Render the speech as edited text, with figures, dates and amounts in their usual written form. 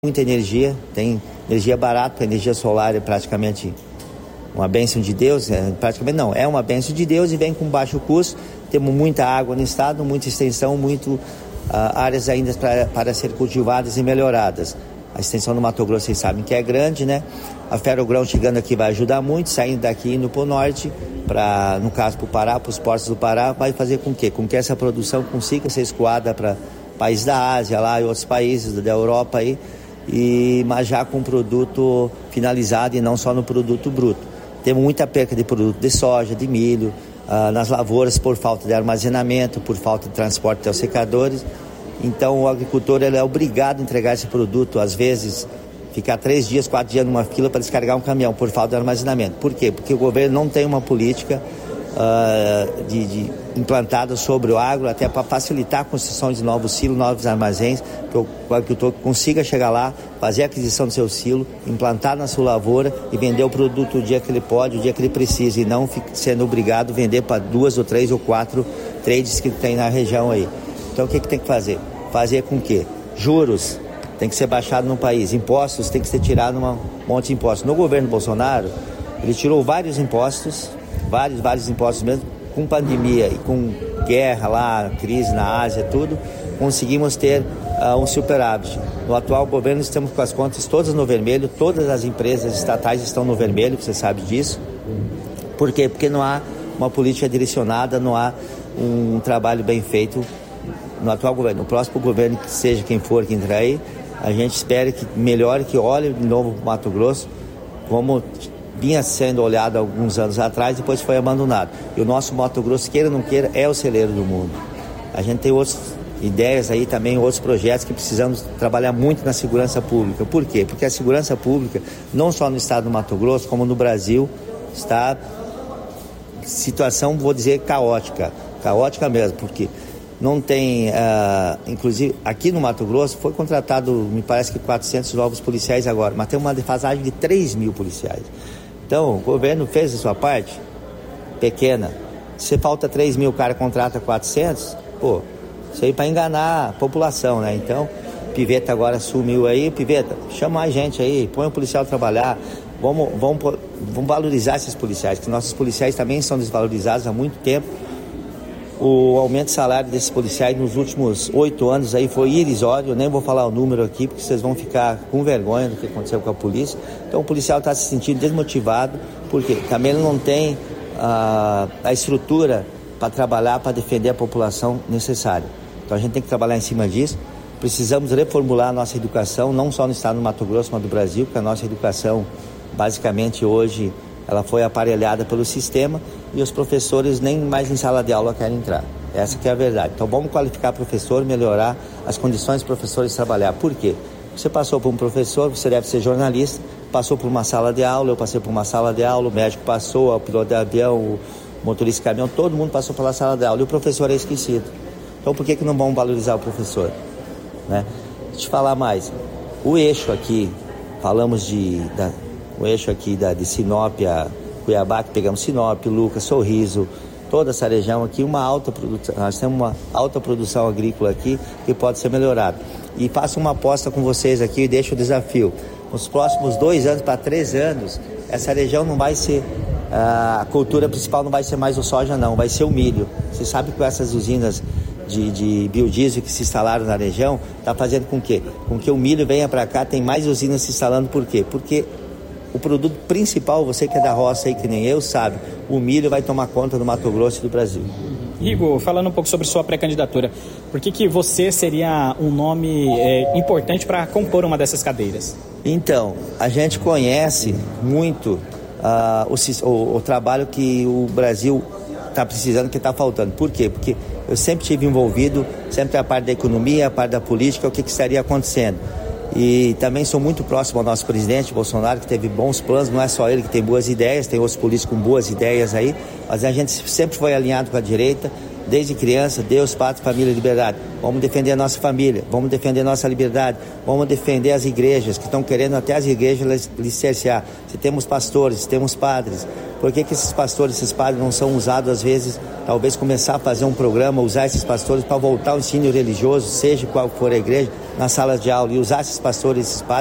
muita energia, tem energia barata, a energia solar é praticamente uma bênção de Deus, praticamente não, é uma bênção de Deus e vem com baixo custo. Temos muita água no estado, muita extensão, áreas ainda para ser cultivadas e melhoradas. A extensão do Mato Grosso, vocês sabem que é grande, né? A Ferrogrão chegando aqui vai ajudar muito, saindo daqui indo para o norte, no caso para o Pará, para os portos do Pará, vai fazer com que essa produção consiga ser escoada para países da Ásia lá e outros países da Europa aí, mas já com produto finalizado e não só no produto bruto. Temos muita perca de produto de soja, de milho, nas lavouras por falta de armazenamento, por falta de transporte até os secadores. Então o agricultor ele é obrigado a entregar esse produto, às vezes ficar 3 dias, 4 dias numa fila para descarregar um caminhão por falta de armazenamento. Por quê? Porque o governo não tem uma política implantada sobre o agro, até para facilitar a construção de novos silos, novos armazéns, que o agricultor consiga chegar lá, fazer a aquisição do seu silo, implantar na sua lavoura e vender o produto o dia que ele pode, o dia que ele precisa, e não sendo obrigado a vender para 2 ou 3 ou 4 trades que tem na região aí. Então o que tem que fazer? Fazer com que juros tem que ser baixado no país, impostos tem que ser tirado um monte de impostos. No governo Bolsonaro, ele tirou vários impostos, vários impostos mesmo, com pandemia e com guerra lá, crise na Ásia, tudo, conseguimos ter um superávit. No atual governo estamos com as contas todas no vermelho, todas as empresas estatais estão no vermelho, você sabe disso. Por quê? Porque não há uma política direcionada, não há um trabalho bem feito no atual governo. No próximo governo, que seja quem for que entrar aí, a gente espera que melhore, que olhe de novo o Mato Grosso, como vinha sendo olhado há alguns anos atrás, depois foi abandonado. E o nosso Mato Grosso, queira ou não queira, é o celeiro do mundo. A gente tem outras ideias aí também, outros projetos que precisamos trabalhar muito na segurança pública. Por quê? Porque a segurança pública, não só no estado do Mato Grosso, como no Brasil, está situação, vou dizer, caótica mesmo, porque não tem, inclusive aqui no Mato Grosso foi contratado, me parece que 400 novos policiais agora, mas tem uma defasagem de 3.000 policiais. Então o governo fez a sua parte pequena. Se falta 3.000, o cara contrata 400, isso aí para enganar a população, né? Então Piveta agora sumiu aí. Piveta, chama a gente aí, põe o policial a trabalhar, vamos valorizar esses policiais, que nossos policiais também são desvalorizados há muito tempo. O aumento de salário desses policiais nos últimos 8 anos aí foi irrisório. Eu nem vou falar o número aqui, porque vocês vão ficar com vergonha do que aconteceu com a polícia. Então o policial está se sentindo desmotivado, porque também ele não tem a estrutura para trabalhar, para defender a população necessária. Então a gente tem que trabalhar em cima disso. Precisamos reformular a nossa educação, não só no estado do Mato Grosso, mas do Brasil, porque a nossa educação, basicamente hoje, ela foi aparelhada pelo sistema e os professores nem mais em sala de aula querem entrar. Essa que é a verdade. Então vamos qualificar professor, melhorar as condições dos professores trabalhar. Por quê? Você passou por um professor, você deve ser jornalista, passou por uma sala de aula, eu passei por uma sala de aula, o médico passou, o piloto de avião, o motorista de caminhão, todo mundo passou pela sala de aula e o professor é esquecido. Então por que não vamos valorizar o professor? Né? Deixa eu falar mais. O eixo aqui, falamos o eixo aqui de Sinop a Cuiabá, que pegamos Sinop, Lucas, Sorriso, toda essa região aqui, nós temos uma alta produção agrícola aqui que pode ser melhorada. E faço uma aposta com vocês aqui e deixo o desafio. Nos próximos 2 anos para 3 anos, essa região não vai ser, a cultura principal não vai ser mais o soja não, vai ser o milho. Você sabe que com essas usinas de biodiesel que se instalaram na região, está fazendo com que o milho venha para cá, tem mais usinas se instalando. Por quê? Porque o produto principal, você que é da roça aí, que nem eu, sabe, o milho vai tomar conta do Mato Grosso e do Brasil. Igor, falando um pouco sobre sua pré-candidatura, por que você seria um nome importante para compor uma dessas cadeiras? Então, a gente conhece muito o trabalho que o Brasil está precisando, que está faltando. Por quê? Porque eu sempre estive envolvido, sempre a parte da economia, a parte da política, o que estaria acontecendo. E também sou muito próximo ao nosso presidente Bolsonaro, que teve bons planos, não é só ele que tem boas ideias, tem outros políticos com boas ideias aí, mas a gente sempre foi alinhado com a direita, desde criança, Deus, pátria, família, liberdade. Vamos defender a nossa família, vamos defender a nossa liberdade, vamos defender as igrejas, que estão querendo até as igrejas licenciar. Se temos pastores, se temos padres, Por que esses pastores, esses padres não são usados às vezes, talvez começar a fazer um programa, usar esses pastores para voltar ao ensino religioso, seja qual for a igreja, nas salas de aula, e usar esses pastores, esses padres